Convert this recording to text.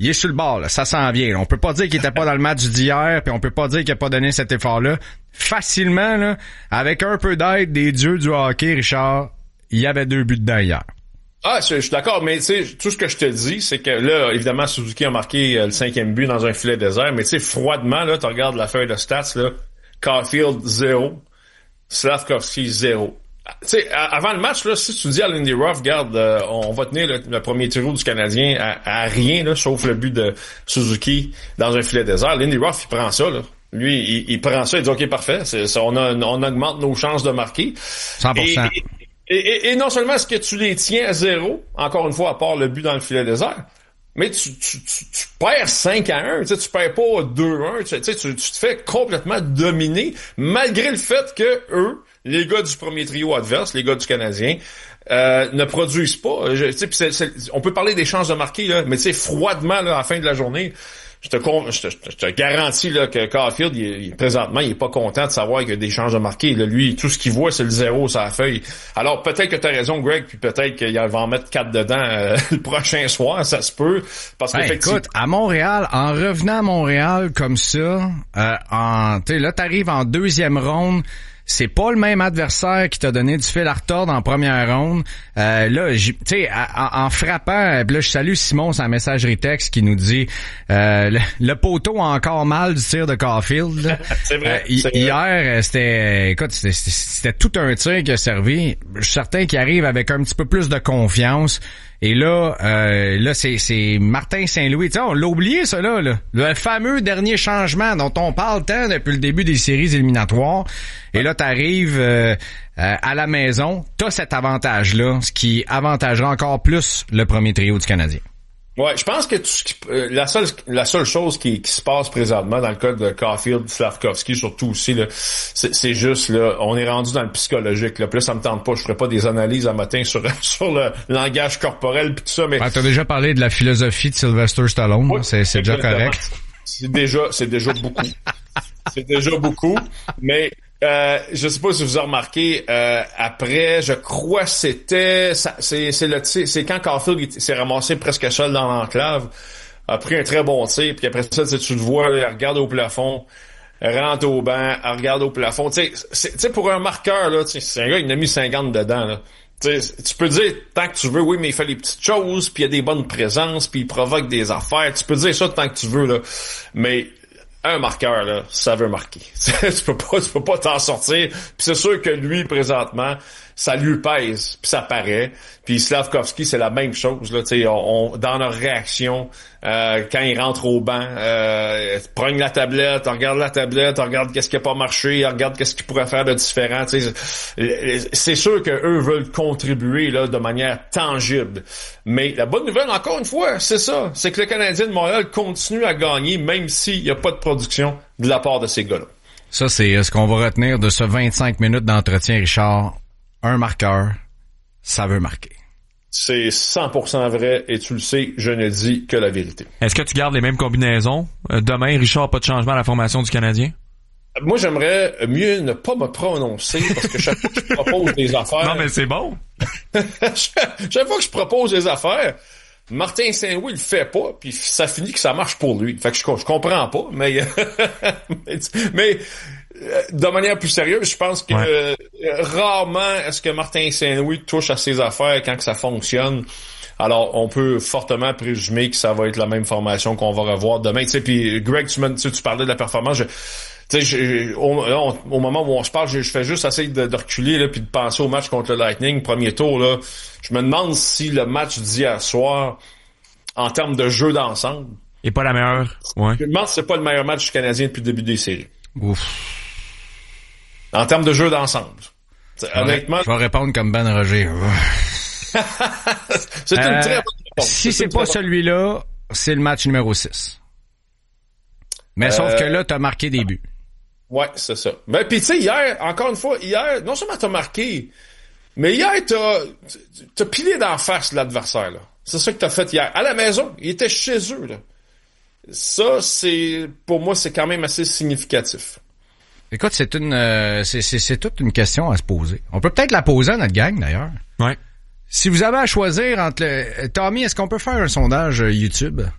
il est sur le bord, là. Ça s'en vient, là. On peut pas dire qu'il était pas dans le match d'hier, puis on peut pas dire qu'il a pas donné cet effort-là. Facilement, là, avec un peu d'aide des dieux du hockey, Richard, il y avait 2 buts dedans hier. Ah, je suis d'accord, mais tu sais, tout ce que je te dis, c'est que là, évidemment, Suzuki a marqué le 5e but dans un filet désert, mais tu sais, froidement, là, tu regardes la feuille de stats, là, Caulfield, 0, Slavkovski, 0. Tu sais, avant le match, là, si tu dis à Lindy Ruff, regarde, on va tenir le premier trio du Canadien à rien, là, sauf le but de Suzuki dans un filet désert, Lindy Ruff, il prend ça, là. Lui, il prend ça, il dit, OK, parfait, on augmente nos chances de marquer. 100%. Et non seulement est-ce que tu les tiens à 0, encore une fois, à part le but dans le filet désert, mais tu perds 5-1, tu perds pas 2-1, tu te fais complètement dominer, malgré le fait que eux, les gars du premier trio adverse, les gars du Canadien, ne produisent pas. On peut parler des chances de marquer, là, mais tu sais, froidement, là, à la fin de la journée, je te garantis là que Caulfield, présentement, il est pas content de savoir qu'il y a des chances de marquer. Là, lui, tout ce qu'il voit, c'est le 0 sur la feuille. Alors, peut-être que t'as raison, Greg, puis peut-être qu'il va en mettre 4 dedans le prochain soir, ça se peut. Parce qu'effectivement... Écoute, à Montréal, en revenant à Montréal comme ça, là, t'arrives en 2e ronde. C'est pas le même adversaire qui t'a donné du fil à retordre en première ronde. Là, tu sais, en frappant, là, je salue Simon, sa messagerie texte qui nous dit le poteau a encore mal du tir de Caulfield. C'est vrai. Hier, c'était tout un tir qui a servi. Je suis certain qu'il arrive avec un petit peu plus de confiance. Et là, c'est Martin Saint-Louis. Tu sais, on l'a oublié, ça, là. Le fameux dernier changement dont on parle tant depuis le début des séries éliminatoires. Et là, t'arrives à la maison, t'as cet avantage-là, ce qui avantagera encore plus le premier trio du Canadien. Ouais, je pense que la seule chose qui se passe présentement dans le cas de Caulfield, Slavkovski, surtout aussi, là, c'est juste, là, on est rendu dans le psychologique, là. Puis là, ça me tente pas. Je ferai pas des analyses à matin sur le langage corporel pis tout ça, mais. T'as déjà parlé de la philosophie de Sylvester Stallone, oui, c'est déjà correct. C'est déjà beaucoup. C'est déjà beaucoup. Mais, je sais pas si vous avez remarqué, après, je crois c'est quand Caulfield s'est ramassé presque seul dans l'enclave, a pris un très bon tir, puis après ça, tu le vois, là, il regarde au plafond, rentre au banc, regarde au plafond. Tu sais, pour un marqueur, là, c'est un gars, il en a mis 50 dedans, là. Tu peux dire tant que tu veux, oui, mais il fait les petites choses, puis il y a des bonnes présences, puis il provoque des affaires. Tu peux dire ça tant que tu veux, là. Mais un marqueur, là, ça veut marquer. tu peux pas t'en sortir. Puis c'est sûr que lui, présentement, ça lui pèse, puis ça paraît. Puis Slavkovski, c'est la même chose, là, tu sais, dans leur réaction, quand il rentre au banc, prend la tablette, regarde qu'est-ce qui a pas marché, regarde qu'est-ce qu'il pourrait faire de différent, tu sais. C'est sûr que eux veulent contribuer, là, de manière tangible. Mais la bonne nouvelle, encore une fois, c'est ça, c'est que le Canadien de Montréal continue à gagner, même s'il y a pas de production de la part de ces gars-là. Ça, c'est ce qu'on va retenir de ce 25 minutes d'entretien, Richard. Un marqueur, ça veut marquer. C'est 100% vrai et tu le sais, je ne dis que la vérité. Est-ce que tu gardes les mêmes combinaisons? Demain, Richard, pas de changement à la formation du Canadien? Moi, j'aimerais mieux ne pas me prononcer parce que chaque fois que je propose des affaires... Non, mais c'est bon! Chaque fois que je propose des affaires, Martin Saint-Louis le fait pas, puis ça finit que ça marche pour lui. Fait que je comprends pas, mais... mais de manière plus sérieuse, je pense que rarement est-ce que Martin Saint-Louis touche à ses affaires quand que ça fonctionne. Alors, on peut fortement présumer que ça va être la même formation qu'on va revoir demain. Tu sais, puis Greg, tu parlais de la performance. Au moment où on se parle, je fais juste essayer de reculer là, puis de penser au match contre le Lightning, premier tour. Là, je me demande si le match d'hier soir, en termes de jeu d'ensemble, est pas la meilleure. Ouais. Je me demande si c'est pas le meilleur match du Canadien depuis le début des séries. Ouf. En termes de jeu d'ensemble. Honnêtement. Je vais répondre comme Ben Roger. C'est une très bonne réponse. Si c'est pas celui-là, c'est le match numéro 6. Mais sauf que là, t'as marqué des buts. Ouais, c'est ça. Mais puis tu sais, hier, encore une fois, non seulement t'as marqué, mais hier, t'as pilé d'en face de l'adversaire, là. C'est ça que t'as fait hier. À la maison, il était chez eux, là. Ça, pour moi, c'est quand même assez significatif. Écoute, c'est toute une question à se poser. On peut peut-être la poser à notre gang, d'ailleurs. Ouais. Si vous avez à choisir entre Tommy, est-ce qu'on peut faire un sondage YouTube?